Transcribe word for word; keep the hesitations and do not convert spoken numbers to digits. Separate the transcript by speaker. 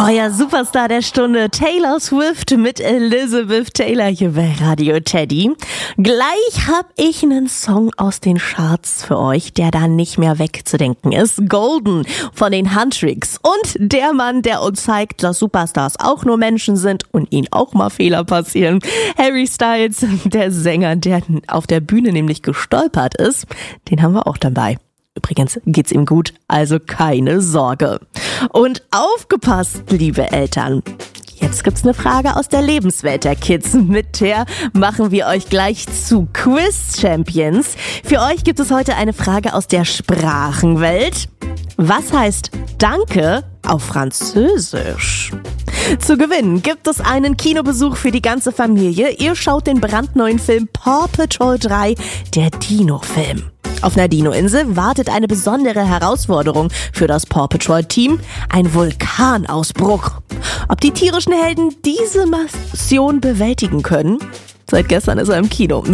Speaker 1: Euer Superstar der Stunde, Taylor Swift mit Elizabeth Taylor hier bei Radio Teddy. Gleich hab ich einen Song aus den Charts für euch, der da nicht mehr wegzudenken ist. Golden von den Huntrix. Und der Mann, der uns zeigt, dass Superstars auch nur Menschen sind und ihnen auch mal Fehler passieren. Harry Styles, der Sänger, der auf der Bühne nämlich gestolpert ist, den haben wir auch dabei. Übrigens geht's ihm gut, also keine Sorge. Und aufgepasst, liebe Eltern. Jetzt gibt's eine Frage aus der Lebenswelt der Kids. Mit der machen wir euch gleich zu Quiz Champions. Für euch gibt es heute eine Frage aus der Sprachenwelt. Was heißt Danke auf Französisch? Zu gewinnen gibt es einen Kinobesuch für die ganze Familie. Ihr schaut den brandneuen Film Paw Patrol drei, der Dino-Film. Auf einer Dino-Insel wartet eine besondere Herausforderung für das Paw Patrol-Team, ein Vulkanausbruch. Ob die tierischen Helden diese Mission bewältigen können? Seit gestern ist er im Kino.